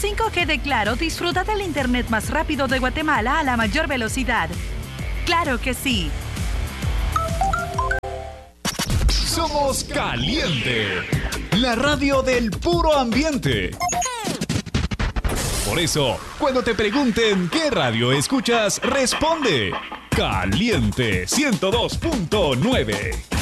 5G de Claro, disfruta del internet más rápido de Guatemala a la mayor velocidad. ¡Claro que sí! Somos Caliente, la radio del puro ambiente. Por eso, cuando te pregunten qué radio escuchas, responde Caliente 102.9.